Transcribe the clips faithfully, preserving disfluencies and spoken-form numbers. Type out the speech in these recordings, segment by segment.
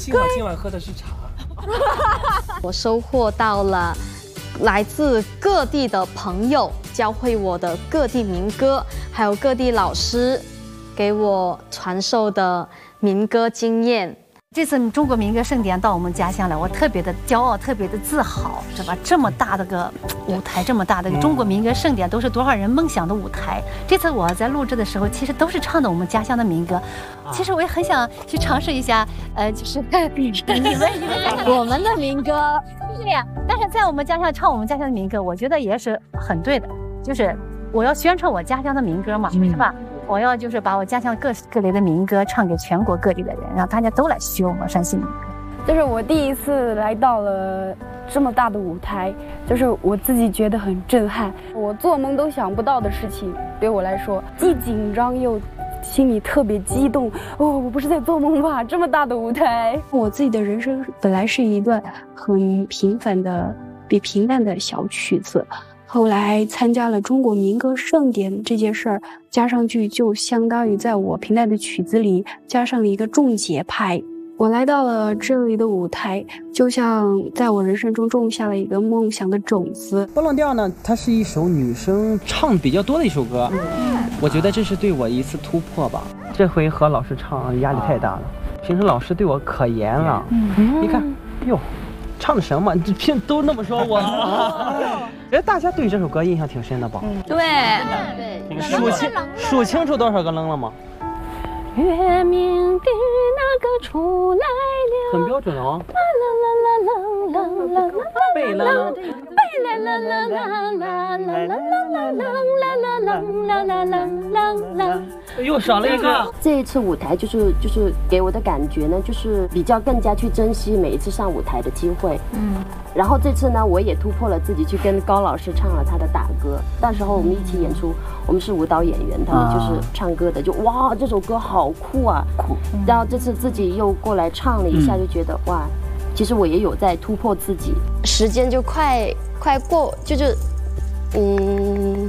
幸好今晚喝的是茶。 我收获到了来自各地的朋友教会我的各地民歌，还有各地老师给我传授的民歌经验。 这次中国民歌盛典到我们家乡来，我特别的骄傲，特别的自豪，是吧？这么大的个舞台，这么大的个中国民歌盛典，都是多少人梦想的舞台。这次我在录制的时候，其实都是唱的我们家乡的民歌。其实我也很想去尝试一下，呃，就是你们你们我们的民歌，是这样。但是在我们家乡唱我们家乡的民歌，我觉得也是很对的，就是我要宣传我家乡的民歌嘛，是吧？我要就是把我家乡各各类的民歌唱给全国各地的人，让大家都来学我们山西民歌。 这是我第一次来到了这么大的舞台，就是我自己觉得很震撼，我做梦都想不到的事情，对我来说既紧张又心里特别激动。哦，我不是在做梦吧？这么大的舞台， 我自己的人生本来是一段很平凡的、比平淡的小曲子。后来参加了中国民歌盛典这件事儿，加上去就相当于在我平淡的曲子里加上了一个重节拍。我来到了这里的舞台，就像在我人生中种下了一个梦想的种子。 波浪调呢，它是一首女生唱比较多的一首歌，嗯、我觉得这是对我一次突破吧。这回和老师唱压力太大了，平时老师对我可严了。嗯、你看，哟。唱的什么？这拼都那么说我，觉得大家对这首歌印象挺深的吧？ 嗯，对对。 数清数清楚多少个扔了吗？ 月明的那个出来了， 很标准哦。 啦啦啦啦啦啦啦， 背了， 背啦啦啦啦啦啦啦啦啦啦啦啦啦啦啦啦。 又少了一个。 这一次舞台就是就是给我的感觉呢，就是比较更加去珍惜每一次上舞台的机会。嗯。然后这次呢，我也突破了自己，去跟高老师唱了他的打歌。到时候我们一起演出，我们是舞蹈演员，他们就是唱歌的，就哇，这首歌好酷啊！酷。然后这次自己又过来唱了一下，就觉得哇，其实我也有在突破自己。 时间就快快过，就是嗯，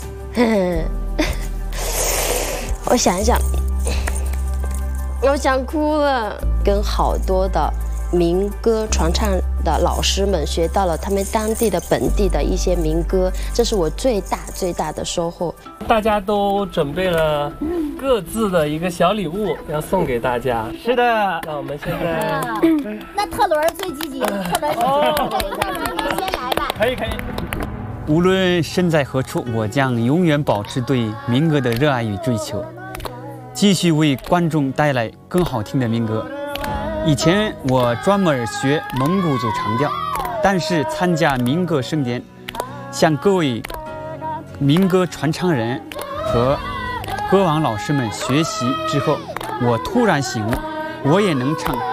我想一想，我想哭了。跟好多的民歌传唱的老师们学到了他们当地的本地的一些民歌，这是我最大最大的收获。 大家都准备了各自的一个小礼物要送给大家。 是的， 那我们现在， 那特伦最积极，特伦最积极，特伦你先来吧。 可以可以。 无论身在何处，我将永远保持对民歌的热爱与追求，继续为观众带来更好听的民歌。以前我专门学蒙古族长调，但是参加民歌盛典，向各位民歌传唱人和歌王老师们学习之后，我突然醒悟，我也能唱